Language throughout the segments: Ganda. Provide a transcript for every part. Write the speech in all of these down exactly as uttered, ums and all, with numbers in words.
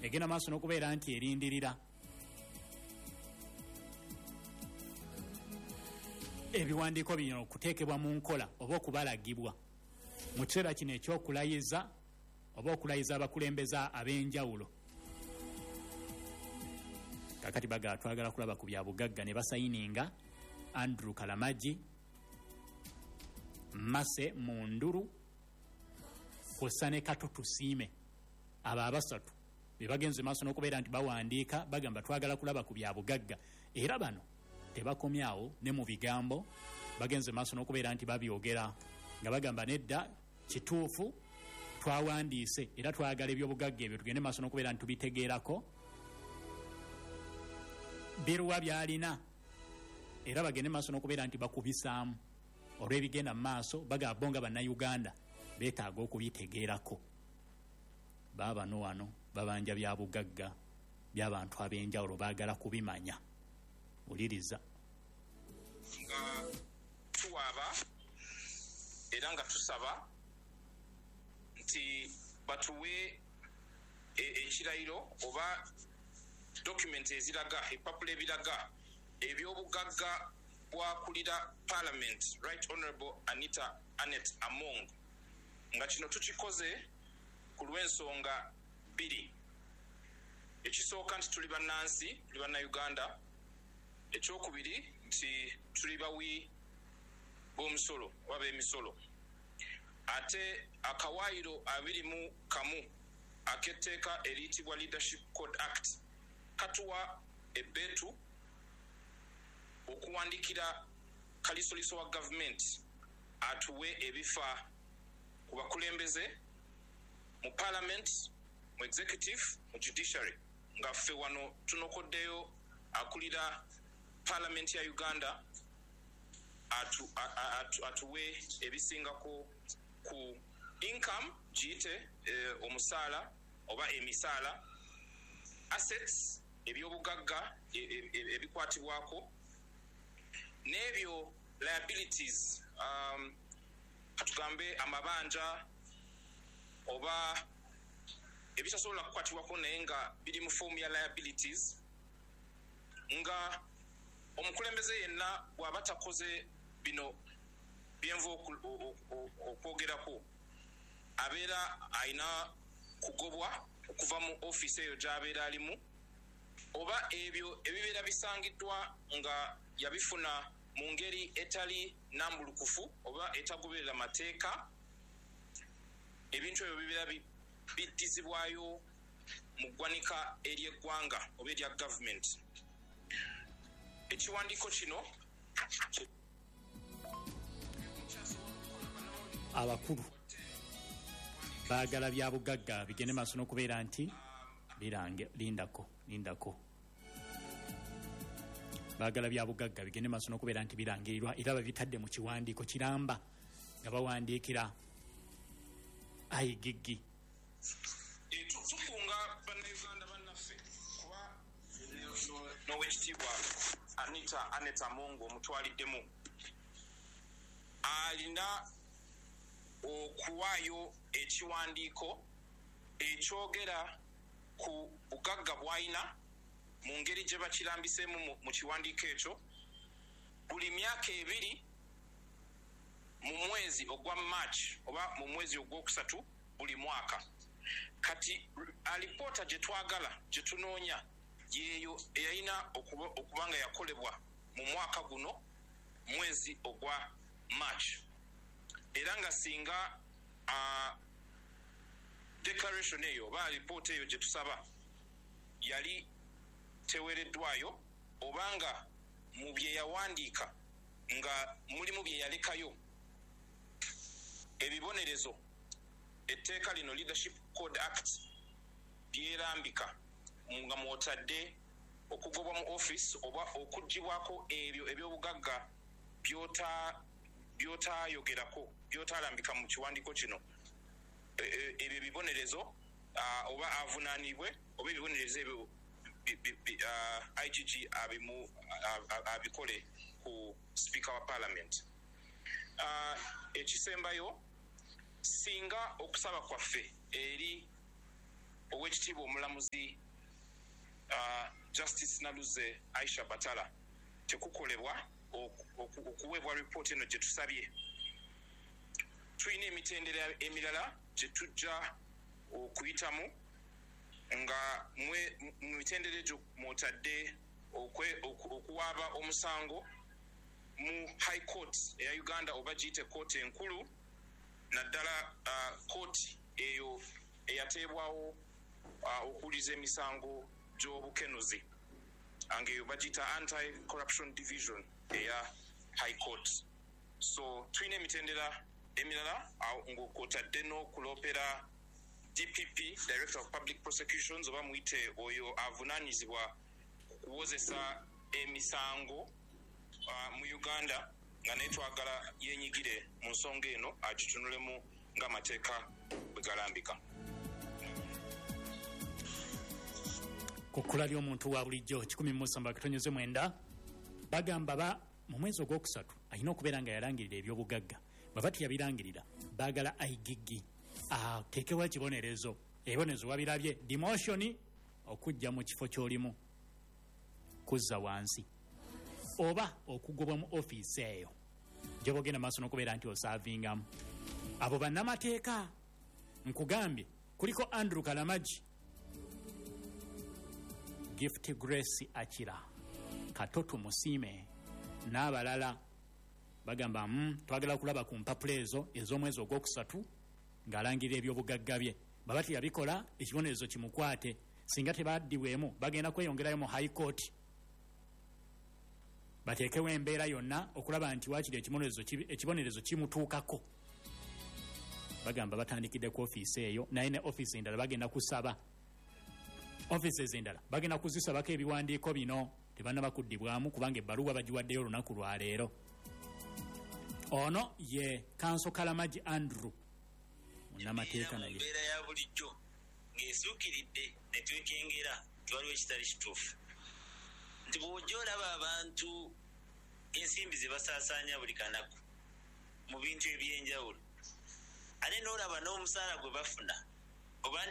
egenda maaso n'okubeera nti erindirira ebiwandiiko bino okuteekebwa mu nkola oba okubalagibwa mu kiseera kino ekyokulayiza oba okulayiza abakulembeze ab'enjawulo. Kakati baga twagala kulaba ku bya bugagga ne basayininga Andrew Kalamaji, Mase Munduru, Kosane Katutu Siime. Aba abasatu be bagenze maaso n'okubeera nti bawandiika bagamba twagala kulaba ku bya bugagga. Era bano tebakomyawo ne mu bigambo bagenze maaso n'okubeera nti babyogera nga bagamba nedda kituufu twawandiise era twagala ebyobugagga ebyo tugende maaso n'okubeera nti tubitegeerako biruwa byalina era bagende maaso n'okubeera nti bakubisaamu olw'ebigenda mu maaso bagamba bo nga bannayuganda beetaaga okubitegeerako. Baba no wano babanja bya bugagga by'abantu ab'enjawulo baagala kubimanya. Uliriza nga tuwaaba era nga tusaba nti batuwe ekirayiro oba document eziraga epapula ebiraga ebyobugagga bwakulira Parliament Right Honorable Anita Anet Among nga kino tukikoze ku lw'ensonga bbiri. Ekisooka nti tuli bannansi tuli bannayuganda, ekyokubiri nti tuli bawi b'omusolo oba b'emisolo, ate akawaayiro abiri mu kamu ak'etteeka eriyitibwa Leadership Code Act katuwa ebbeetu okuwandikira kalisoliso wa gavumenti atuwe ebifa ku bakulembeze mu Parliament, mu Executive, mu Judiciary. Nga ffe wano tunokoddeyo akulira Parliament ya Uganda atu, atu, atuwe ebisingako ku income giyite eh, omusaala oba emisaala, assets ebyobugagga ebikwatibwako, n'ebyo liabilities, um, katugambe amabanja oba ebitasobola kukwatibwako naye nga biri mu form ya liabilities, nga omukulembeze yenna bw'aba takoze bino byenva okwogerako abeera alina kugobwa okuva mu ofiisi eyo gy'abeera alimu, oba ebyo ebibeera bisangiddwa nga yabifuna mu ngeri etali nambulukufu oba etagoberera mateeka, ebintu ebyo bibeera biddizibwayo mu ggwanika ery'eggwanga oba erya gavumenti. Ekiwandiiko kino abakulu baagala bya bugagga bigende maaso n'okubeera nti birange lindako lindako baagala bya bugagga bigende maaso n'okubeera nti birangirirwa era babitadde mu kiwandiiko kiramba nga bawandiikira ayigiggi. Tukunga bannayuganda bannaffe kuba n'owekitiibwa Anita Anet Among omutwaliddemu alina okuwaayo ekiwandiiko ekyogera ku bugagga bw'alina mu ngeri gye bakirambiseemu mu kiwandiiko ekyo buli myaka ebiri mu mwezi ogwa March oba mu mwezi ogwokusatu buli mwaka. Kati alipoota gye twagala gye tunoonya yeeyo eyalina okuba nga yakolebwa mu mwaka guno mwezi ogwa March, era nga singa uh, declaration eyo oba alipoota eyo gye tusaba yali teweereddwayo obanga mu bye yawandiika nga mulimu bye yalekayo ebibonerezo etteeka lino Leadership Code Act byerambika nga mwotadde okugobwa mu office oba okuggibwako ebyo ebyobugagga byota byotayogerako byotalambika mu kiwandiiko kino, ebyo ebibonerezo oba avunaanibwe oba ebibonerezo ebyo I G G abimu abikole ku Speaker wa Parliament. Ekisembayo singa okusaba kwaffe eri owekitiibwa omulamuzi uh, Justice Naluze Aisha Batala tekukolebwa okuweebwa ripooti eno gye tusabye. Tulina emitendera emirala gye tujja okuyitamu nga mu mitendera egyo mwotadde okuwaaba omusango mu High Court eya Uganda oba giyite kooti enkulu naddala kooti eyo eyateebwawo okuwuliriza emisango gy'obukenuzi angeyo bagiyita Anti-Corruption Division eya High Court. So tulina emitendera emirala ng'okwotadde n'okulopera D P P, Director of Public Prosecutions, oba muyite oyo avunaanyizibwa okuwozesa emisango uh, mu Uganda nga naye twagala yenyigire mu nsonga eno agitunulemu ng'amateeka bwe galambika. Ku kkula ly'omuntu wa bulijjo kikumi mu nsamba katonyeze mwenda bagamba ba mu mwezi ogwokusatu alina okubeera nga yalangirira ebyobugagga. Baba teyabirangirira baagala ayigiggi ateekewo ekibonerezo. Ebibonerezo wabirabye demotion okujja mu kifo ky'olimu kuzza wansi oba okugobwa mu ofiisi eyo gy'obogenda maaso n'okubeera nti osaavingamu. Abo bannamateeka nkugambye kuliko Andrew Kalamaji, Gift Grace Akira, Katoto Musiime n'abalala bagamba mm, twagala kulaba ku mpapula ezo ez'omwezi ogwokusatu ng'alangirira ebyobugagga bye. Baba teyabikola ekibonerezo kimukwate. Singa tebaddiweemu bagenda kweyongerayo mu High Court bateekewo embeera yonna okulaba nti waakiri ekibonerezo kimutuukako. Bagamba batandikidde ku ofiisi eyo naye ne ofiisi endala bagenda kusaba. Ofiisi ez'endala bagenda kuzisabako ebiwandiiko bino tebannaba kuddibwamu kubanga ebbaluwa bagiwaddeyo olunaku lwa leero. Ono ye Kanso Kalamaji Andrew munnamateeka naye embeera ya bulijjo ng'esuukiridde ne twekengera tiwaliwo ekitali kituufu nti bw'ojja olaba abantu ensimbi ze basaasaanya buli kanaku mu bintu eby'enjawulo ate n'olaba n'omusaala gwe bafuna oba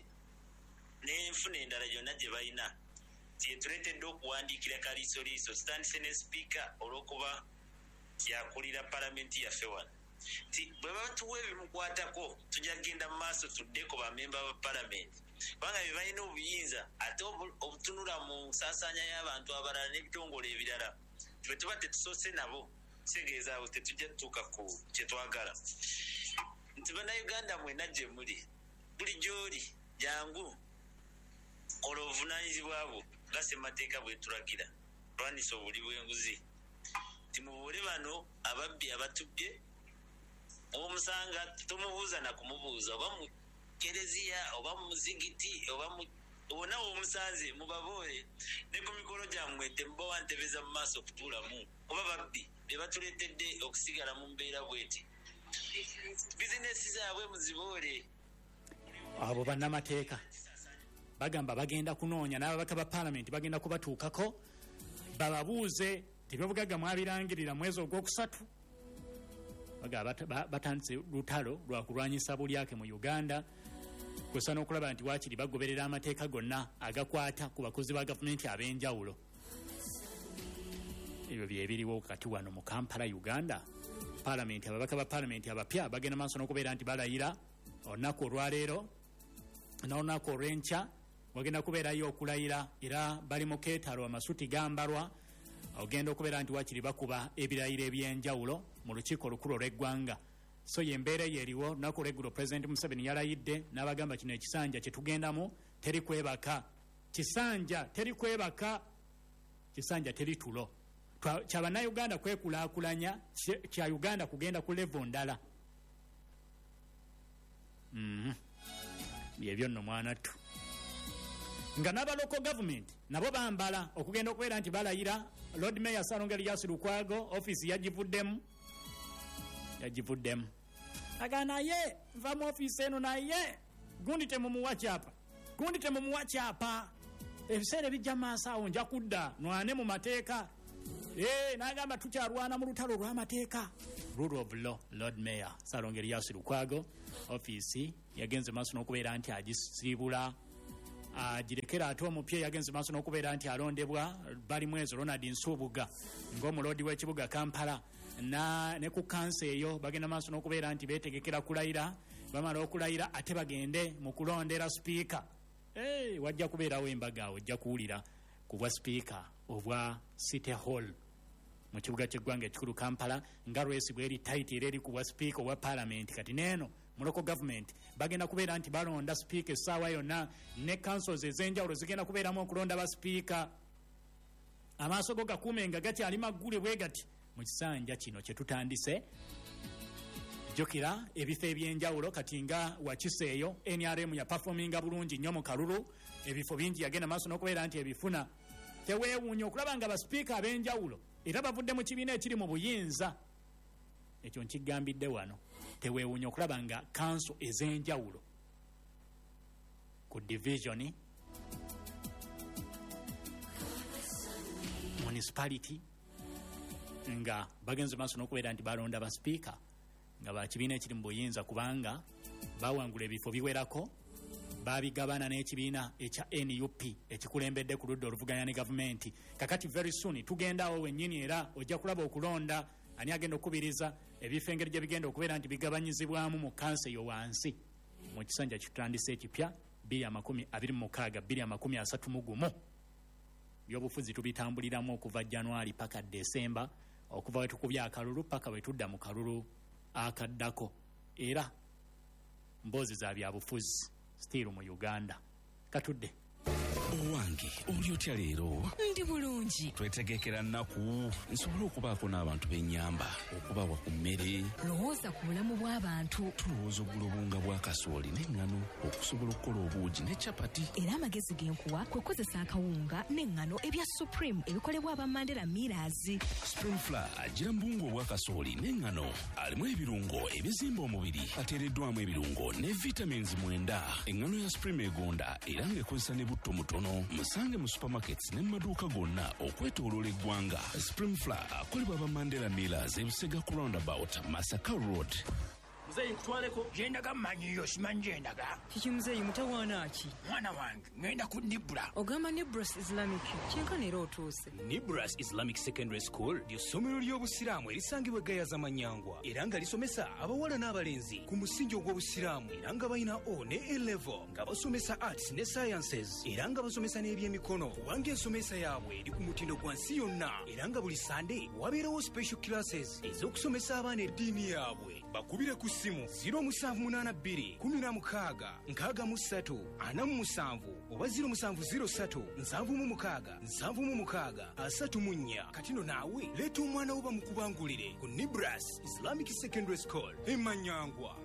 n'enfuna endala gyonna gye balina tietuleetedde okuwandiikira kaliisoliiso sitandise ne sipiika olw'okuba kyakulira palamenti yaffe wano nti bwe batuwa ebimukwatako tujja kgenda mu maaso tuddeko bamemba ba palamenti kubanga bye balina obuyinza ate obutunula mu nsaasaanya y'abantu abalala n'ebitongole ebirala twe tuba tetusoose nabo kitegeeza abo tetujja tutuuka ku kye twagala nti bannayuganda mwena gye muli buli gy'oli jangu kola obuvunaanyizibwa bwo nga ssemateeka bwe tulagira lwanisa obuli bw'enguzi timubuule bano ababbi abatubye omusanga tumubuuza na kumubuuza oba mu kereziya oba mu muzigiti oba mu wonna w'omusanze mubaboole ne ku mikolo gyammwe temubawa ntebeza mu maaso okutuulamu oba babbi be batuleetedde okusigala mu mbeera bweti bizinesi zaabwe muziboole. Abo bannamateeka bagamba bagenda kunoonya n'ababaka ba paalamenti bagenda kubatuukako bababuuze ebyobugagga mwabirangirira mwezi ogwokusatu. Bagamba batandise lutalo lwa kulwanyisa bulyake mu Uganda kwesa n'okulaba nti waakiri bagoberera amateeka gonna agakwata ku bakozi ba gavumenti ab'enjawulo. Ebyo byebiriwo kati wano mu Kampala, Uganda. Paalamenti ababaka ba paalamenti abapya bagenda maaso n'okubeera nti balayira olunaku olwaleero n'olunaku olw'enkya bagenda kubeerayo okulayira era bali mu keetalo amasuti gambalwa ogenda okubeera nti waakiri bakuba ebirayiro eby'enjawulo mu lukiiko olukulu olw'eggwanga. So yembeera yeriwo olunaku olw'eggulo Pulezidenti Museveni yalayidde n'abagamba kino ekisanja kye tugendamu teri kwebaka. Kisanja teri kwebaka, kisanja teri tulo. Kyabannayuganda kwekulaakulanya, kya Uganda kugenda ku level ndala. Mm-hmm. Byebyo nno mwanattu. Nga n'aba local government nabo bambala okugenda okubeera nti balayira. Lord Mayor Ssalonge Elias Lukwago office yagivuddemu yagivuddemu aga naye nva mu office eno naye gundi temumuwa kyapa gundi temumuwa kyapa ebiseera bijja maaso awo nja kudda nwane mu mateeka. Eh, n'agamba tukyalwana mu lutalo lw'amateeka. Rule of law. Lord Mayor Ssalonge Elias Lukwago office yagenze maaso n'okubeera nti agisiibula agirekera ate omupya yagenze maaso n'okubeera nti alondebwa bali mwezi Ronald Nsubuga ng'omulodi w'ekibuga Kampala na ne ku kansa eyo bagenda maaso n'okubeera nti beetegekera kulayira bamala okulayira ate bagende mu kulondera sipiika. Hey, wajja kubeerawo embaga ojja kuwulira ku bwa sipiika obwa City Hall mu kibuga ky'eggwanga ekikulu Kampala nga lwesi bweri taiti era eri ku bwa sipiika obwa Parliament. Kati neeno mu local government bagenda kubeera nti balonda sipiika essaawa yonna ne councils ez'enjawulo zigenda kubeeramu okulonda ba sipiika. Amaaso go gakuume nga gakyali maggule bwe gati mu kisanja kino kye tutandise. Jokira ebifo ebyenjawulo kati nga wakiseeyo N R M ya performinga bulungi nnyo mu kalulu, ebifo bingi yagenda maaso n'okubeera nti ebifuna. Teweewuunya okulaba nga basipiika ab'enjawulo era bavudde mu kibiina ekiri mu buyinza. Ekyo nkigambidde wano. Teweewuunya okulaba nga council ez'enjawulo ku division, municipality nga bagenze maaso n'okubeera nti balonda basipiika nga bakibiina ekiri mu buyinza kubanga bawangula ebifo biwerako babigabana n'ekibiina ekya N U P ekikulembedde ku ludda oluvuganya ne gavumenti. Kakati very soon tugendaawo wennyini era ojja kulaba okulonda ani agenda okubiriza ebifo engeri gye bigenda okubeera nti bigabanyizibwamu mu kansa eyo wansi mu kisanja kitandise ekipya bbiri amakumi abiri mu mukaaga bbiri amakumi asatu mu gumu. Byobufuzi tubitambuliramu okuva January paka December, okuva we tukubya akalulu paka we tudda mu kalulu akaddako, era mboozi za byabufuzi still mu Uganda. Katudde owange oli otya leero? Ndi bulungi. Twetegekera nnaku nsobola okubaako n'abantu b'ennyamba okubawa ku mmere. Lowooza ku bulamu bw'abantu. Tulowooza ogula obunga bwa kasooli n'eŋŋano okusobola okukola obuugi ne capati. Era amagezi genkuwa kwe kozesa akawunga n'eŋŋano ebya Supreme ebikolebwa aba Mandela Millers. Spring Flour agira mbungu obwa kasooli n'eŋŋano alimu ebirungo ebizimba omubiri, ateereddwamu ebirungo ne vitamins mwenda. Eŋŋano ya Supreme egonda era ng'ekozesa ne butto mutono. Musange mu supermarkets ne mu maduuka gonna okwetooloola eggwanga. Spring Flour akolebwa aba Mandela Millers e Busega ku roundabout Masaka Road. Muzeyi nkutwaleko gyendaga mmanyiyo simanyi gyendaga. Kiki muzeyi mutawaana ki? Mwana wange ngenda ku Nibra. Ogamba Nibras Islamic kyenkana era otuuse. Nibras Islamic Secondary School ly'essomero ly'obusiraamu erisangibwa Gayaza Manyangwa era nga lisomesa abawala n'abalenzi ku musingi ogw'obusiraamu era nga balina O ne A level nga basomesa arts ne sciences era nga basomesa n'ebyemikono kubanga ensomesa yaabwe eri ku mutindo gwa nsi yonna era nga buli Sunday wabeerawo special classes ez'okusomesa abaana eddiini yaabwe. Bakubire ku simu zero musanvu munaana bbiri kumi na mukaaga nkaaga mu ssatu ana mu musanvu oba zero musanvu zero ssatu nsanvu mu mukaaga nsanvu mu mukaaga asatu mu nnya. Katino naawe leeta omwana wo bamukubangulire ku Nibras Islamic Secondary School e Manyangwa.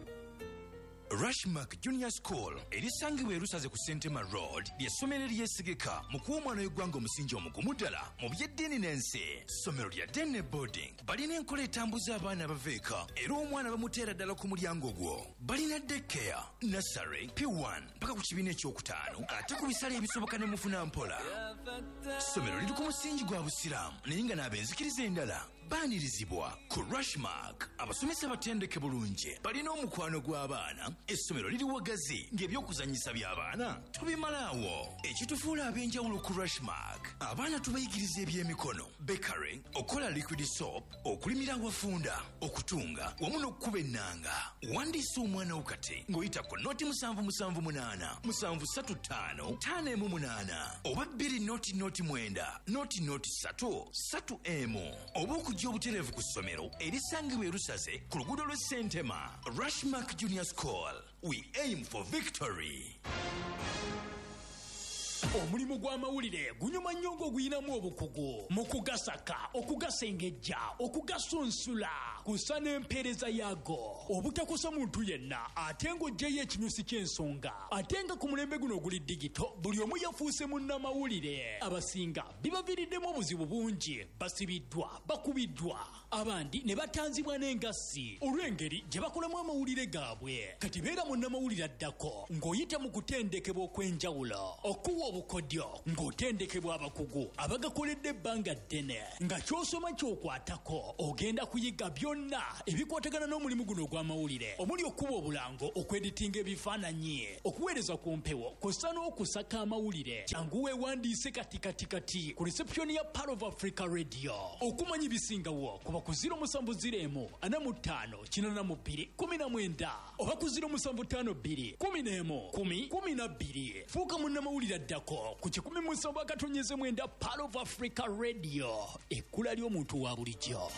Rushmark Junior School erisangibwa e Lusaze ku Sentema Road ly'essomero eryesigika mu kuwa omwana w'eggwanga omusingi omugumu ddala mu by'eddiini n'ensi. Ssomero lya Dene Boarding balina enkola etambuza abaana abaveeka era omwana bamuteera ddala ku mulyango gwo. Balina daycare, nursery, P one paka ku kibiina ekyokutaano ate ku bisale ebisoboka ne mufuna mpola. Ssomero liri ku musingi gwa busiraamu naye nga n'abenzikiriza endala baanirizibwa ku Rushmark. Abasomesa batendeke bulungi balina omukwano gw'abaana. Essomero liri wagazi ng'ebyokuzanyisa by'abaana tubimalaawo. Ekitufuula ab'enjawulo ku Rushmark, abaana tubayigiriza ebyemikono, bakery, okola liquid soap, okulimira awafunda, okutunga wamu n'okukuba ennanga. Wandiisa omwana wo kati ng'oyita ku noti musanvu musanvu munaana musanvu ssatu ttaano ttaano emu munaana oba bbiri noti noti mwenda noti noti ssatu ssatu emu oba okujja obutereevu ku ssomero erisangibwa e Lusaze ku luguudo lw'e Sentema. Rushmark Junior School, we aim for victory. Omulimu gw'amawulire gunyuma nnyo ng'oguyinamu obukugu mu kugasaka, okugasengejja, okugasunsula, kussa n'empeereza yaago. Obutakosa muntu yenna ate ng'oggyeyo ekinyusi ky'ensonga. Ate nga ku mulembe guno oguli digito buli omu yafuuse munnamawulire. Abasinga bibaviiriddemu obuzibu bungi, basibiddwa, bakubiddwa, abandi ne batanzibwa n'engassi olw'engeri gye bakolamu amawulire gaabwe. Kati beera munnamawulire addako ng'oyita mu kutendekebwa okw'enjawulo, okuwa obukodyo ng'otendekebwa abakugu abagakoledde ebbanga ddene nga ky'osoma ky'okwatako ogenda kuyiga byonna byonna ebikwatagana n'omulimu guno ogw'amawulire omuli okuba obulango okweditinga ebifaananyi okuweereza ku mpewo kw'ossa n'okusaka amawulire jangu weewandiise kati kati kati ku reception ya Pearl of Africa Radio okumanya ebisingawo kuba ku ziro musanvu ziro emu ana mu ttaano kinana mu bbiri kumi na mwenda oba ku ziro musanvu ttaano bbiri kumi n'emu kumi kumi na bbiri fuuka munnamawulire addako ku kikumi musanvu akatonyeze mwenda Pearl of Africa Radio ekkula ly'omuntu wa bulijjo.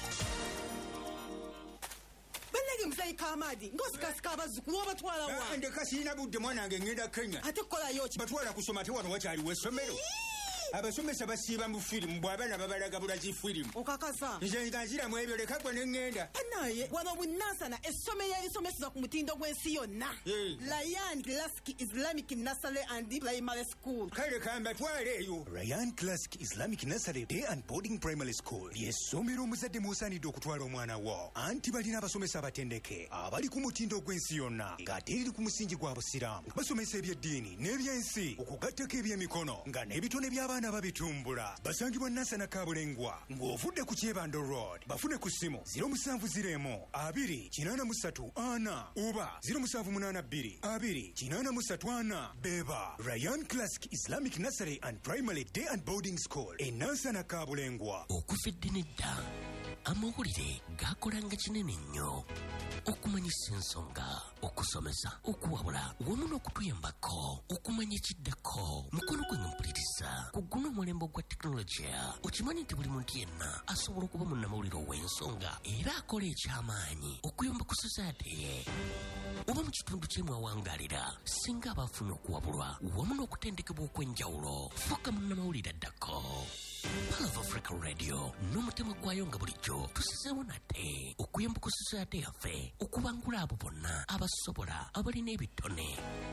Bannage musayi Kamadi ng'osikasika abazzukulu obatwala wa ndeka sirina budde mwana wange ngenda Kenya ate kukolayo ki batwala kusoma te wano wakyaliwo essomero abasomesa basiiba mu firimu bw'abaana babalaga bulaki firimu okakasa nze nga nziramu ebyo leka gwe ne ŋŋenda naye wano bunansana essomero erisomeseza ku mutindo gw'ensi yonna Ryan Classic Islamic Nursery and Primary School kale kambatwale eyo Ryan Classic Islamic Nursery Day and Boarding Primary School ly'essomero omuzadde mw'osaanidde okutwala omwana wo anti balina abasomesa abatendeke abali ku mutindo gw'ensi yonna ng'ate eri ku musingi gwa busiraamu basomesa ebyeddiini n'ebyensi okugattako ebyemikono nga n'ebitone by'abaana babitumbula basangibwa Nansana Kabulengwa ng'ovudde ku Kyebando Road bafune ku ssimu ziro musanvu ziro emu abiri kinaana mu ssatu ana oba ziro musanvu munaana bbiri abiri kinaana mu ssatu ana beba Ryan Classic Islamic Nursery and Primary Day and Boarding School e Nansana Kabulengwa. Okufedde nedda amawulire gakolanga kinene nnyo okumanyisa ensonga okusomesa okuwabula wamu n'okutuyambako okumanya ekiddako mukono gwe mpuliriza ku guno omulembe gwa tekinologiya okimanyi nti buli muntu yenna asobola okuba munnamawulire ow'ensonga era akola eky'amaanyi okuyamba ku sosaate ye oba mu kitundu kyemu awangaalira singa aba afuna okuwabulwa wamu n'okutendekebwa okw'enjawulo fuuka munnamawulire addako. Pearl of Africa Radio n'omutima gwayo nga bulijjo tusizeewo nate okuyamba ku sosaate yaffe okubangula abo bonna abasobola abalina ebitone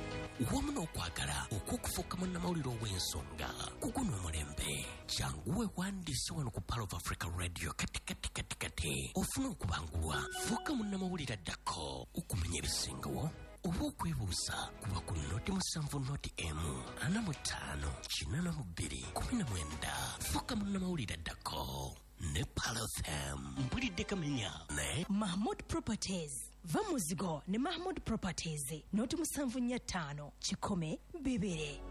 wamu n'okwagala okw'okufuuka munnamawulire ow'ensonga ku guno omulembe jangu weewandiise wano ku Pearl of Africa Radio kati kati kati kati ofuna okubangulwa fuuka munnamawulire addako okumanya ebisingawo oba okwebuuza kuba ku noti musanvu noti emu ana mu ttaano kinana mu bbiri kumi na mwenda fuuka munnamawulire addako ne Pearl F M mpulidde kamenya ne Mahmood Properties va muzigo ne Mahmood Properties noti musanvu nnya ttaano kikome bibiri